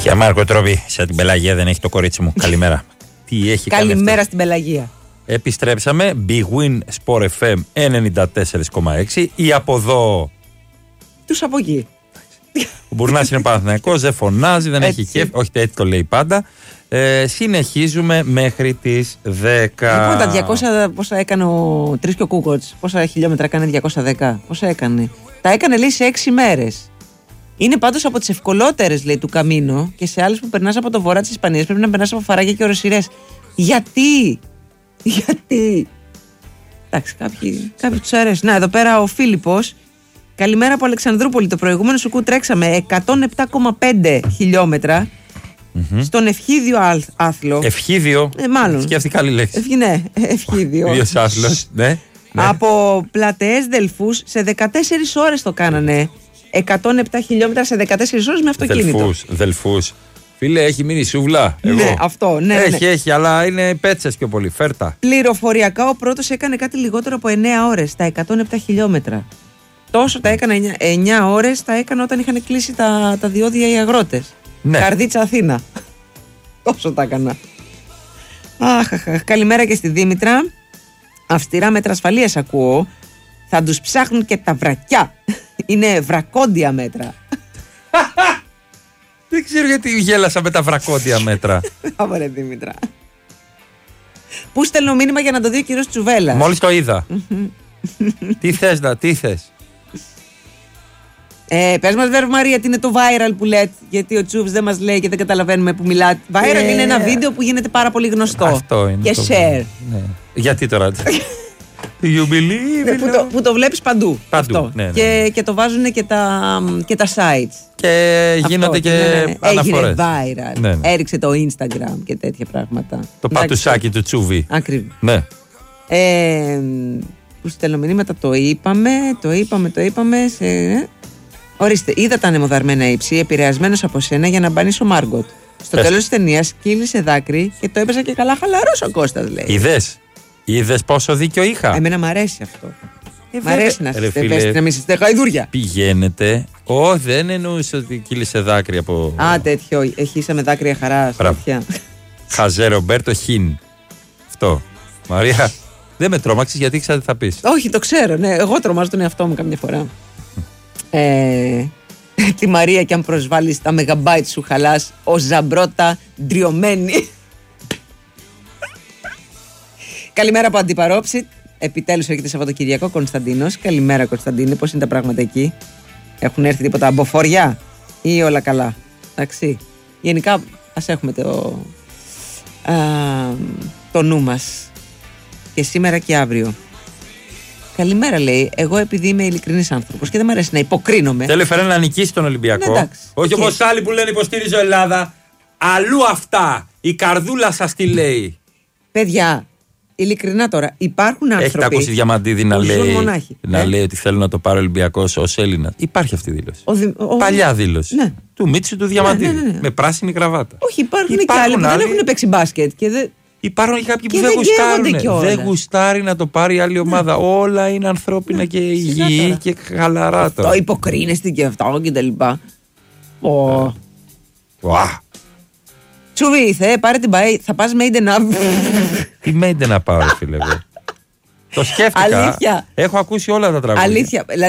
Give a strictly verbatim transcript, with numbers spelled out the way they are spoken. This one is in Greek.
Και Μάρκο Τρόβι, σαν την Πελαγία δεν έχει το κορίτσι μου. Καλημέρα. Τι έχει κάνει? Καλημέρα στην Πελαγία. Επιστρέψαμε. Big Win Sport εφ εμ ενενήντα τέσσερα κόμμα έξι. Ή από εδώ. Τους από εκεί. Ο Μπουρνάς είναι Παναθηναϊκός, δεν φωνάζει, δεν Έτσι. έχει κέφι. Όχι, έτσι το λέει πάντα. Ε, συνεχίζουμε μέχρι τις δέκα. Λοιπόν, τα διακόσια πόσα έκανε ο Τρεις και ο Κούκοτς, πόσα χιλιόμετρα έκανε, διακόσια δέκα, πόσα έκανε. Τα έκανε, λέει, σε έξι μέρες. Είναι πάντως από τις ευκολότερες, λέει, του Καμίνο, και σε άλλες που περνάς από το βορρά της Ισπανίας πρέπει να περνάς από φαράγγια και οροσειρές. Γιατί, γιατί. Εντάξει, κάποιοι, κάποιοι τους αρέσει. Να, εδώ πέρα ο Φίλιππος. Καλημέρα από Αλεξανδρούπολη. Το προηγούμενο σουκού τρέξαμε εκατόν επτά κόμμα πέντε χιλιόμετρα mm-hmm. στον Ευχίδιο άθλο. Ευχίδιο. Ε, μάλλον. Σκέφτηκα άλλη λέξη. Ευχ, ναι, Ευχίδιο. Ίδιος άθλος, ναι, ναι. Από Πλατεές Δελφούς σε δεκατέσσερις ώρες το κάνανε. εκατόν επτά χιλιόμετρα σε δεκατέσσερις ώρες με αυτοκίνητο. Δελφούς, Δελφούς. Φίλε, έχει μείνει σούβλα. Εγώ. Ναι, αυτό, ναι. Έχει, ναι. έχει, αλλά είναι πέτσες πιο πολύ. Φέρτα. Πληροφοριακά ο πρώτος έκανε κάτι λιγότερο από εννέα ώρες, τα εκατόν επτά χιλιόμετρα. Τόσο τα έκανα εννέα, εννέα ώρες, τα έκανα όταν είχαν κλείσει τα, τα διόδια οι αγρότες. Ναι. Καρδίτσα Αθήνα. Τόσο τα έκανα. Αχ, αχ, αχ. Καλημέρα και στη Δήμητρα. Αυστηρά μέτρα ασφαλείας ακούω. Θα τους ψάχνουν και τα βρακιά. Είναι βρακόντια μέτρα. Δεν ξέρω γιατί γέλασα με τα βρακόντια μέτρα. Άμορε Δήμητρα. Πού στέλνω μήνυμα για να το δει ο κύριος Τσουβέλλας. Μόλις το είδα. Τι θες να, τι θες. Ε, πες μας Βέρβ Μαρία τι είναι το viral που λέτε. Γιατί ο Τσούβς δεν μας λέει και δεν καταλαβαίνουμε που μιλάτε. Viral ε, είναι ένα βίντεο που γίνεται πάρα πολύ γνωστό. Αυτό είναι. Και το... share. Ναι. Γιατί τώρα. Do you believe Ναι, που, το, που το βλέπεις παντού. Παντού. Αυτό. Ναι, ναι. Και, και το βάζουν και τα, και τα sites. Και γίνονται αυτό, και ναι, ναι. αναφορές. Έγινε viral. Ναι, ναι. Έριξε το Instagram και τέτοια πράγματα. Το πατουσάκι του Τσούβι. Ακριβώς. Ναι. Ε, που στέλνω μηνύματα, το είπαμε, το είπαμε, το είπαμε. Σε... Ορίστε, είδα τα ανεμοδαρμένα ύψη, επηρεασμένος από σένα για να μπάνεις ο Μάργκοτ. Στο τέλος της ταινίας κύλησε δάκρυ και το έπαιζα και καλά χαλαρός ο Κώστας, λέει. Είδες, είδες πόσο δίκιο είχα. Εμένα μ' αρέσει αυτό. Ε, μ' αρέσει να ρε, είστε φίλε, ευαίσθητοι, να μην είστε γαϊδούρια. Πηγαίνετε. Ω, δεν εννοούσε ότι κύλησε δάκρυ από. Α, τέτοιο, εχίσαμε δάκρυα χαράς. Χαζέ Ρομπέρτο Χιν. Αυτό. Μαρία, δεν με τρόμαξες γιατί ήξερα τι θα πεις. Όχι, το ξέρω, ναι. Εγώ τρομάζω τον εαυτό μου καμιά φορά. ε, τη Μαρία, και αν προσβάλλεις τα μεγαμπάιτ σου χαλάς, ο Ζαμπρότα ντριωμένη. Καλημέρα από Αντιπαρόψη. Επιτέλους έρχεται Σαββατοκυριακό, Κωνσταντίνος. Καλημέρα, Κωνσταντίνε, πώς είναι τα πράγματα εκεί? Έχουν έρθει τίποτα αμποφοριά ή όλα καλά? Εντάξει. Γενικά ας έχουμε το, α, το νου μας και σήμερα και αύριο. Καλημέρα, λέει. Εγώ επειδή είμαι ειλικρινής άνθρωπος και δεν μου αρέσει να υποκρίνομαι. Θέλω φέρε να νικήσει τον Ολυμπιακό. Ναι, όχι και... όπως άλλοι που λένε υποστήριζω Ελλάδα. Αλλού αυτά. Η καρδούλα σας τι λέει. Παιδιά, ειλικρινά τώρα, υπάρχουν άνθρωποι. Έχετε ακούσει Διαμαντίδη να, λέει, να ε? λέει ότι θέλω να το πάρει ο Ολυμπιακός ως Έλληνα? Υπάρχει αυτή η δήλωση. Ο δη, ο... Παλιά δήλωση. Ναι. Του Μίτσου του Διαμαντίδη. Ναι, ναι, ναι. Με πράσινη κραβάτα. Όχι, υπάρχουν, υπάρχουν και άλλοι που άλλοι... δεν έχουν παίξει μπάσκετ. Και δεν... Υπάρχουν και κάποιοι και που δεν γουστάρουν. Δεν γουστάρει να το πάρει η άλλη ομάδα. Ναι. Όλα είναι ανθρώπινα ναι. και υγιή και χαλαρά τώρα. Το υποκρίνεστε και αυτό και τα λοιπά. Oh. Wow. Τσούβι ήρθε, πάρε την πάει. Θα πας Maiden Up. Τι Maiden να πάω, φίλε. Το σκέφτηκα. Αλήθεια. Έχω ακούσει όλα τα τραγούδια. Αλήθεια.